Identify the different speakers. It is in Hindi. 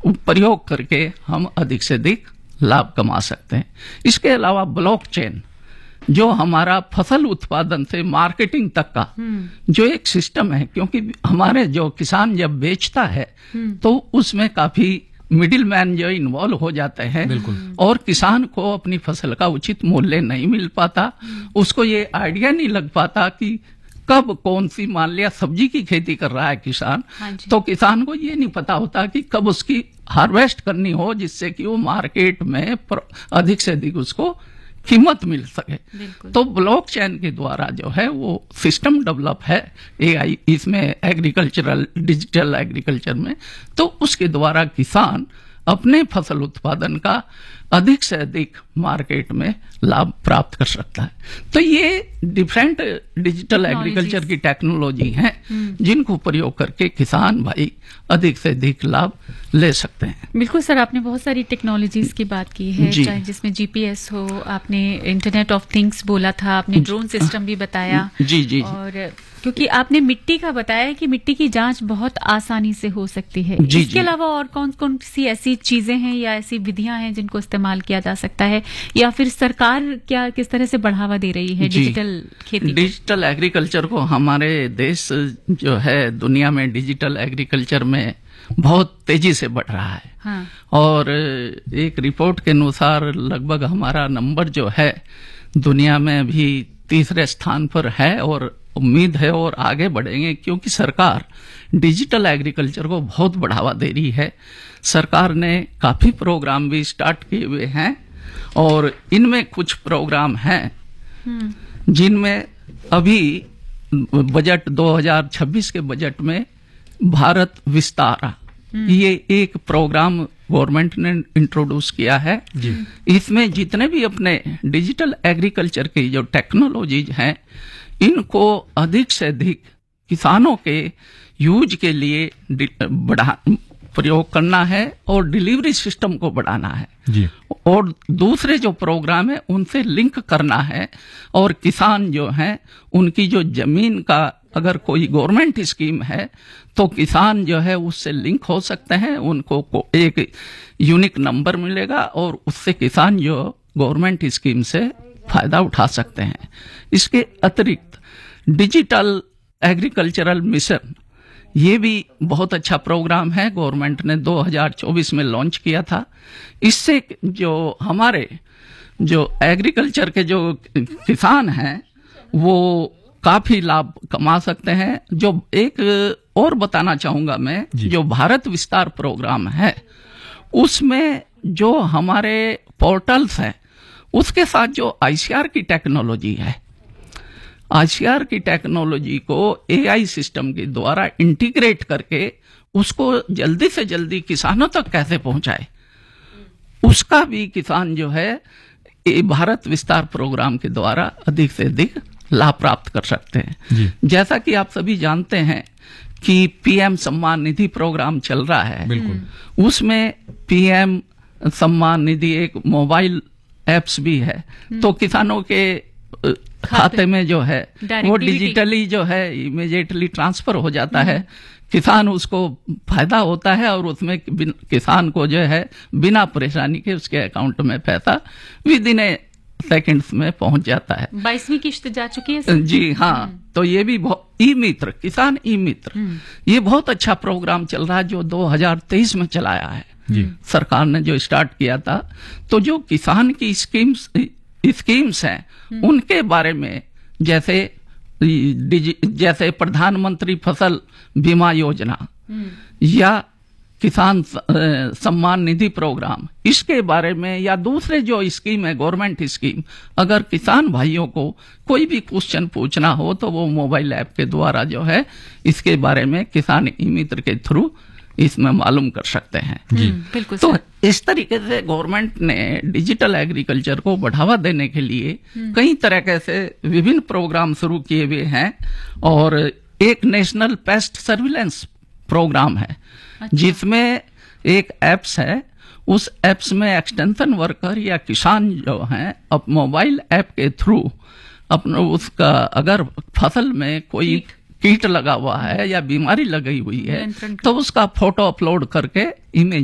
Speaker 1: प्रयोग करके हम अधिक से अधिक लाभ कमा सकते हैं। इसके अलावा ब्लॉकचेन, जो हमारा फसल उत्पादन से मार्केटिंग तक का जो एक सिस्टम है, क्योंकि हमारे जो किसान जब बेचता है तो उसमें काफी मिडिल मैन जो इन्वॉल्व हो जाते हैं और किसान को अपनी फसल का उचित मूल्य नहीं मिल पाता, उसको ये आइडिया नहीं लग पाता कि कब कौन सी, मान लिया सब्जी की खेती कर रहा है किसान, तो किसान को ये नहीं पता होता कि कब उसकी हार्वेस्ट करनी हो जिससे कि वो मार्केट में अधिक से अधिक उसको कीमत मिल सके। तो ब्लॉकचेन के द्वारा जो है वो सिस्टम डेवलप है एआई इसमें, एग्रीकल्चरल डिजिटल एग्रीकल्चर में, तो उसके द्वारा किसान अपने फसल उत्पादन का अधिक से अधिक मार्केट में लाभ प्राप्त कर सकता है। तो ये डिफरेंट डिजिटल एग्रीकल्चर की टेक्नोलॉजी हैं जिनको प्रयोग करके किसान भाई अधिक से अधिक लाभ ले सकते हैं।
Speaker 2: बिल्कुल सर, आपने बहुत सारी टेक्नोलॉजीज की बात की है, चाहे जिसमें जीपीएस हो, आपने इंटरनेट ऑफ थिंग्स बोला था, आपने ड्रोन सिस्टम भी बताया।
Speaker 1: जी।
Speaker 2: और क्योंकि आपने मिट्टी का बताया कि मिट्टी की जांच बहुत आसानी से हो सकती है, इसके अलावा और कौन कौन सी ऐसी चीजें हैं या ऐसी विधियां हैं जिनको इस्तेमाल किया जा सकता है, या फिर सरकार क्या किस तरह से बढ़ावा दे रही है डिजिटल खेती?
Speaker 1: डिजिटल एग्रीकल्चर को हमारे देश जो है दुनिया में डिजिटल एग्रीकल्चर में बहुत तेजी से बढ़ रहा है। हाँ। और एक रिपोर्ट के अनुसार लगभग हमारा नंबर जो है दुनिया में भी तीसरे स्थान पर है और उम्मीद है और आगे बढ़ेंगे, क्योंकि सरकार डिजिटल एग्रीकल्चर को बहुत बढ़ावा दे रही है। सरकार ने काफी प्रोग्राम भी स्टार्ट किए हुए हैं और इनमें कुछ प्रोग्राम हैं जिनमें अभी बजट 2026 के बजट में भारत विस्तार, ये एक प्रोग्राम गवर्नमेंट ने इंट्रोड्यूस किया है। इसमें जितने भी अपने डिजिटल एग्रीकल्चर की जो टेक्नोलॉजीज हैं इनको अधिक से अधिक किसानों के यूज के लिए प्रयोग करना है और डिलीवरी सिस्टम को बढ़ाना है जी। और दूसरे जो प्रोग्राम है उनसे लिंक करना है, और किसान जो हैं उनकी जो जमीन का अगर कोई गवर्नमेंट स्कीम है तो किसान जो है उससे लिंक हो सकते हैं, उनको एक यूनिक नंबर मिलेगा और उससे किसान जो गवर्नमेंट स्कीम से फायदा उठा सकते हैं। इसके अतिरिक्त डिजिटल एग्रीकल्चरल मिशन, ये भी बहुत अच्छा प्रोग्राम है, गवर्नमेंट ने 2024 में लॉन्च किया था। इससे जो हमारे जो एग्रीकल्चर के जो किसान हैं वो काफी लाभ कमा सकते हैं। जो एक और बताना चाहूंगा मैं, जो भारत विस्तार प्रोग्राम है उसमें जो हमारे पोर्टल्स हैं उसके साथ जो आईसीआर की टेक्नोलॉजी है, आईसीआर की टेक्नोलॉजी को एआई सिस्टम के द्वारा इंटीग्रेट करके उसको जल्दी से जल्दी किसानों तक कैसे पहुंचाए, उसका भी किसान जो है भारत विस्तार प्रोग्राम के द्वारा अधिक से अधिक लाभ प्राप्त कर सकते हैं। जैसा कि आप सभी जानते हैं कि पीएम सम्मान निधि प्रोग्राम चल रहा है, बिल्कुल उसमें पीएम सम्मान निधि एक मोबाइल एप्स भी है, तो किसानों के खाते में जो है वो डिजिटली जो है इमीडिएटली ट्रांसफर हो जाता है, किसान उसको फायदा होता है और उसमें किसान को जो है बिना परेशानी के उसके अकाउंट में पैसा विद इन सेकंड्स में पहुंच जाता है।
Speaker 2: 22वीं किश्त जा चुकी है
Speaker 1: जी हाँ। तो ये भी ई मित्र, किसान ई मित्र, ये बहुत अच्छा प्रोग्राम चल रहा है जो 2023 में चलाया है जी। सरकार ने जो स्टार्ट किया था, तो जो किसान की स्कीम्स हैं उनके बारे में जैसे प्रधानमंत्री फसल बीमा योजना या किसान सम्मान निधि प्रोग्राम, इसके बारे में या दूसरे जो स्कीम है गवर्नमेंट स्कीम, अगर किसान भाइयों को कोई भी क्वेश्चन पूछना हो तो वो मोबाइल ऐप के द्वारा जो है इसके बारे में किसान ई मित्र के थ्रू इसमें मालूम कर सकते हैं
Speaker 2: बिल्कुल।
Speaker 1: तो इस तरीके से गवर्नमेंट ने डिजिटल एग्रीकल्चर को बढ़ावा देने के लिए कई तरह से विभिन्न प्रोग्राम शुरू किए हुए हैं, और एक नेशनल पेस्ट सर्विलेंस प्रोग्राम है जिसमें एक एप्स है, उस एप्स में एक्सटेंशन वर्कर या किसान जो हैं अब मोबाइल ऐप के थ्रू अपना उसका अगर फसल में कोई कीट लगा हुआ है या बीमारी लगी हुई है तो उसका फोटो अपलोड करके इमेज